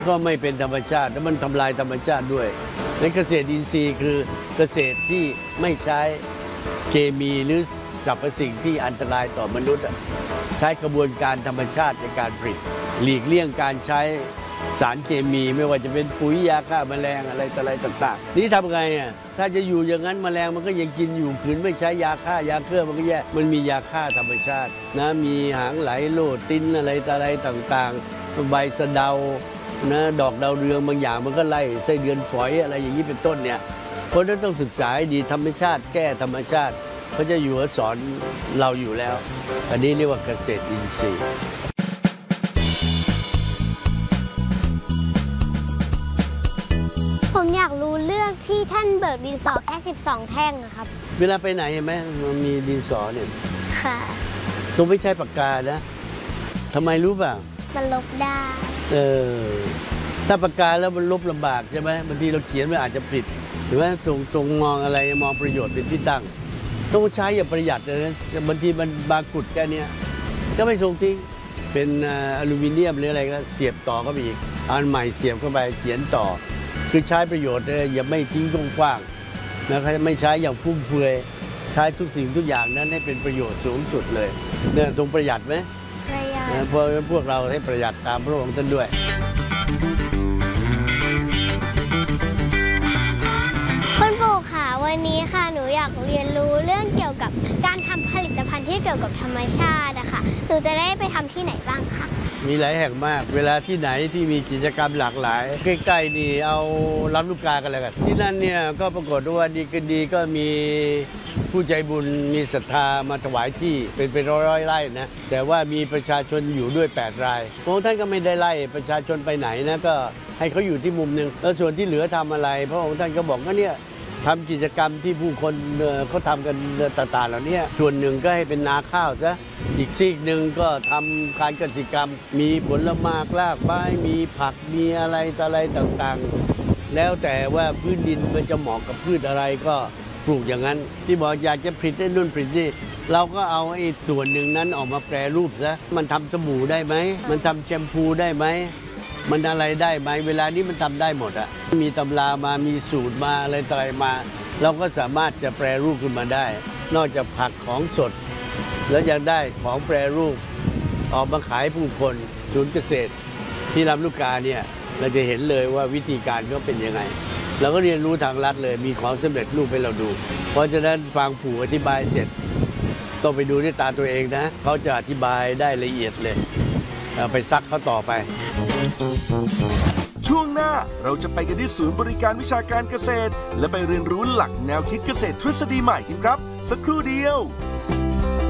ก็ไม่เป็นธรรมชาติแล้วมันทำลายธรรมชาติด้วยในเกษตรอินทรีย์คือเกษตรที่ไม่ใช้เคมีหรือสรรพสิ่งที่อันตรายต่อมนุษย์ใช้กระบวนการธรรมชาติในการผลิตหลีกเลี่ยงการใช้สารเคมีไม่ว่าจะเป็นปุ๋ยยาฆ่าแมลงอะไรต่างๆนี่ทำไงอ่ะถ้าจะอยู่อย่างนั้นแมลงมันก็ยังกินอยู่ขืนไม่ใช้ยาฆ่ายาเคลือบมันก็แย่มันมียาฆ่าธรรมชาตินะมีหางไหลโลดติ้นอะไรต่างๆใบสะเดานะดอกดาวเรืองบางอย่างมันก็ไล่ไส้เดือนฝอยอะไรอย่างนี้เป็นต้นเนี่ยเพราะฉะนั้นต้องศึกษาให้ดีธรรมชาติแก้ธรรมชาติเขาจะอยู่สอนเราอยู่แล้วอันนี้เรียกว่าเกษตรอินทรีย์ผมอยากรู้เรื่องที่ท่านเบิกดินสอแค่12แท่งครับเวลาไปไหนเห็นไหมมันมีดินสอเนี่ยค่ะต้องไม่ใช่ปากกานะทำไมรู้ป่ะมันลบได้ถ้าปากกาแล้วมันลบลำบากใช่ไหมบางทีเราเขียนมันอาจจะผิดหรือว่าตรงมองอะไรมองประโยชน์เป็นที่ตั้งต้องใช้อย่าประหยัดเลยนะบางทีมันบางกุดแค่นี้ก็ไม่ทรงทิ้งเป็นอลูมิเนียมหรืออะไรก็เสียบต่อเข้าไปอีกอันใหม่เสียบเข้าไปเขียนต่อคือใช้ประโยชน์อย่าไม่ทิ้งกว้างๆนะครับไม่ใช้อย่างฟุ่มเฟือยใช้ทุกสิ่งทุกอย่างนั้นให้เป็นประโยชน์สูงสุดเลยเนี่ยทรงประหยัดไหมประหยัดเพราะพวกเราให้ประหยัดตามพระองค์ท่านด้วยคุณปู่ค่ะวันนี้ค่ะหนูอยากเรียนรู้เรื่องเกี่ยวกับการทำผลิตภัณฑ์ที่เกี่ยวกับธรรมชาติอะค่ะหนูจะได้ไปทำที่ไหนบ้างคะมีหลายแห่งมากเวลาที่ไหนที่มีกิจกรรมหลากหลายใกล้ๆนี่เอาลำลูกกากันเลยกันที่นั่นเนี่ยก็ปรากฏว่าดีก็มีผู้ใจบุญมีศรัทธามาถวายที่เป็นร้อยไร่นะแต่ว่ามีประชาชนอยู่ด้วย8รายพระองค์ท่านก็ไม่ได้ไล่ประชาชนไปไหนนะก็ให้เขาอยู่ที่มุมหนึ่งแล้วส่วนที่เหลือทำอะไรพระองค์ท่านก็บอกว่าเนี่ยทำกิจกรรมที่ผู้คนเขาทำกันต่างๆเหล่านี้ส่วนหนึ่งก็ให้เป็นนาข้าวซะอีกซีกหนึ่งก็ทำการเกษตรกรรมมีผลไม้รากไม้มีผักมีอะไรต่างๆแล้วแต่ว่าพื้นดินมันจะเหมาะกับพืชอะไรก็ปลูกอย่างนั้นที่บอกอยากจะผลิตได้นู่นผลิตนี่เราก็เอาไอ้ส่วนหนึ่งนั้นออกมาแปรรูปซะมันทำสบู่ได้ไหมมันทำแชมพูได้ไหมมันอะไรได้ไหมเวลานี้มันทำได้หมดอะมีตำรามามีสูตรมาอะไรต่ออะไรมาเราก็สามารถจะแปรรูปขึ้นมาได้นอกจากผักของสดแล้วยังได้ของแปรรูปออกมาขายผู้คนศูนย์เกษตรที่ลำลูกกาเนี่ยเราจะเห็นเลยว่าวิธีการเขาเป็นยังไงเราก็เรียนรู้ทางลัดเลยมีของสำเร็จรูปให้เราดูเพราะฉะนั้นฟังปู่อธิบายเสร็จต้องไปดูด้วยตาตัวเองนะเขาจะอธิบายได้ละเอียดเลยไปซักเขาต่อไปช่วงหน้าเราจะไปกันที่ศูนย์บริการวิชาการเกษตรและไปเรียนรู้หลักแนวคิดเกษตรทฤษฎีใหม่กันครับสักครู่เดียว